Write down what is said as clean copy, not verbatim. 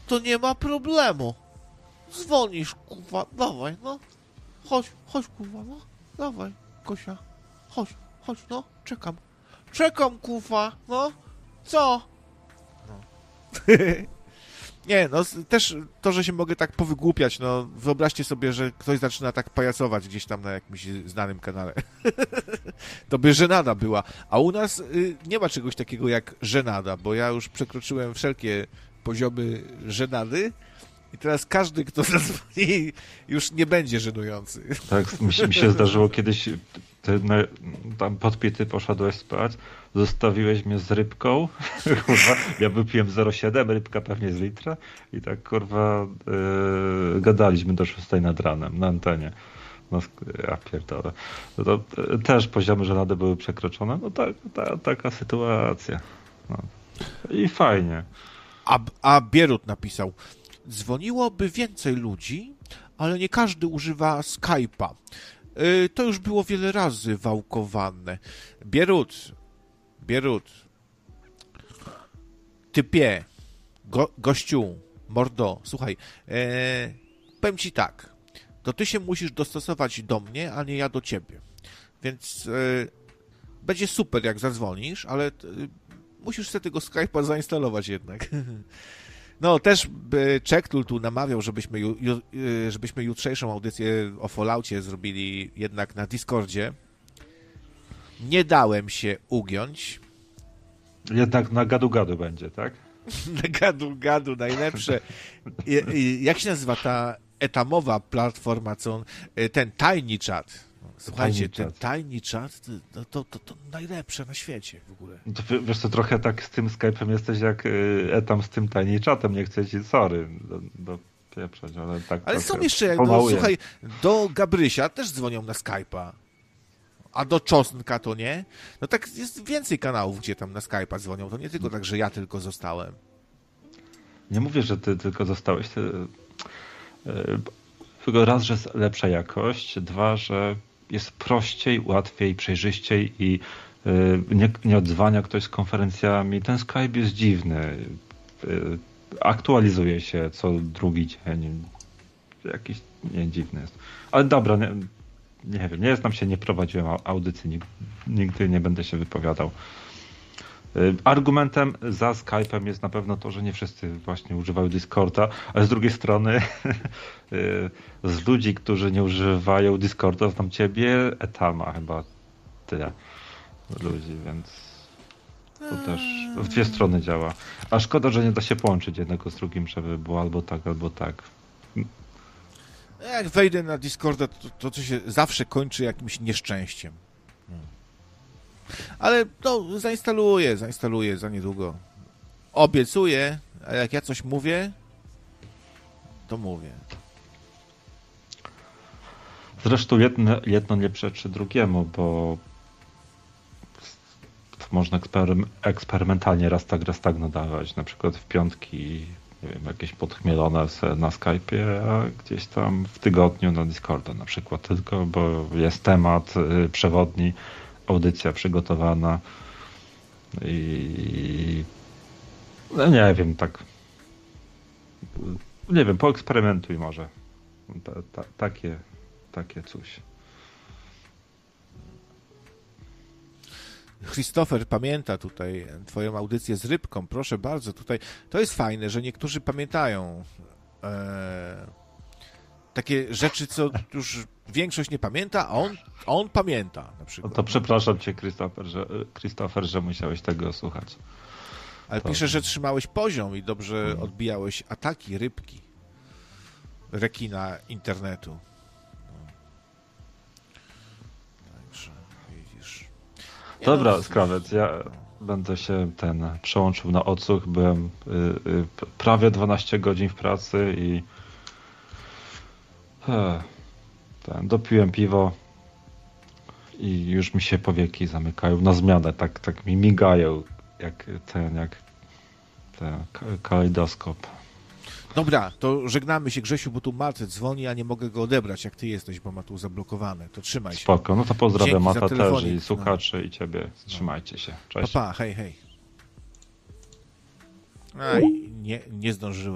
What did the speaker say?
to nie ma problemu. Dzwonisz, kurwa, dawaj, no. Chodź, kurwa, no. Dawaj, Gosia. Chodź, no. Czekam, kurwa, no. Co? No. Nie, no też to, że się mogę tak powygłupiać, no wyobraźcie sobie, że ktoś zaczyna tak pajacować gdzieś tam na jakimś znanym kanale. To by żenada była. A u nas nie ma czegoś takiego jak żenada, bo ja już przekroczyłem wszelkie poziomy żenady i teraz każdy, kto zadzwoni, już nie będzie żenujący. Tak, mi się zdarzyło kiedyś, ty tam podpity poszedłeś spać, zostawiłeś mnie z rybką, kurwa, ja wypiłem 0,7, rybka pewnie z litra i tak, kurwa, gadaliśmy do 6 nad ranem na antenie. No, ja pierdolę. To też poziomy żenady były przekroczone, no taka sytuacja. No. I fajnie. A Bierut napisał, dzwoniłoby więcej ludzi, ale nie każdy używa Skype'a. To już było wiele razy wałkowane. Bierut, typie, gościu, mordo, słuchaj, powiem ci tak, to ty się musisz dostosować do mnie, a nie ja do ciebie. Więc będzie super, jak zadzwonisz, ale musisz sobie tego Skype'a zainstalować jednak. No, też Czektul tu namawiał, żebyśmy jutrzejszą audycję o Falloutie zrobili jednak na Discordzie. Nie dałem się ugiąć. Jednak na gadu-gadu będzie, tak? Na gadu-gadu, najlepsze. Jak się nazywa ta etamowa platforma, co ten Tiny Chat? Słuchajcie, ten Tiny Chat to najlepsze na świecie w ogóle. To wiesz co, trochę tak z tym Skype'em jesteś jak etam z tym Tiny Chatem, nie chcę ci, sorry, do pieprzać, ale tak. Ale są jeszcze, no, słuchaj, do Gabrysia też dzwonią na Skype'a, a do Czosnka to nie. No tak jest więcej kanałów, gdzie tam na Skype'a dzwonią, to nie tylko tak, że ja tylko zostałem. Nie mówię, że ty tylko zostałeś, tylko raz, że jest lepsza jakość, dwa, że jest prościej, łatwiej, przejrzyściej i nie odzwania ktoś z konferencjami. Ten Skype jest dziwny. Aktualizuje się co drugi dzień. Jakiś dziwny jest. Ale dobra, nie wiem, nie znam się, nie prowadziłem audycji, nigdy nie będę się wypowiadał. Argumentem za Skype'em jest na pewno to, że nie wszyscy właśnie używają Discorda, ale z drugiej strony z ludzi, którzy nie używają Discorda, znam ciebie, Etama chyba tyle ludzi, więc to też w dwie strony działa. A szkoda, że nie da się połączyć jednego z drugim, żeby było albo tak, albo tak. Jak wejdę na Discorda, to się zawsze kończy jakimś nieszczęściem. Ale no, zainstaluję za niedługo. Obiecuję, a jak ja coś mówię, to mówię. Zresztą jedno nie przeczy drugiemu, bo można eksperymentalnie raz tak nadawać. Na przykład w piątki, nie wiem, jakieś podchmielone na Skype'ie, a gdzieś tam w tygodniu na Discorda na przykład tylko, bo jest temat przewodni, audycja przygotowana i no nie wiem, tak nie wiem, poeksperymentuj może. Takie coś. Christopher pamięta tutaj twoją audycję z rybką, proszę bardzo, tutaj to jest fajne, że niektórzy pamiętają takie rzeczy, co już większość nie pamięta, a on pamięta na przykład. No to przepraszam cię, Christopher, że musiałeś tego słuchać. Ale pisze, że trzymałeś poziom i dobrze odbijałeś ataki rybki, rekina internetu. No. Także widzisz. Dobra, Skrawec, ja będę się przełączył na odsłuch. Byłem prawie 12 godzin w pracy i dopiłem piwo i już mi się powieki zamykają na zmianę, tak mi migają jak kalejdoskop. Dobra, to żegnamy się, Grzesiu, bo tu Mat dzwoni, a nie mogę go odebrać, jak ty jesteś, bo ma tu zablokowane. To trzymaj się. Spoko, no to pozdrawiam Mata Mata też i słuchaczy i ciebie. Trzymajcie się. Cześć. Pa, hej. Aj, nie zdążyłem.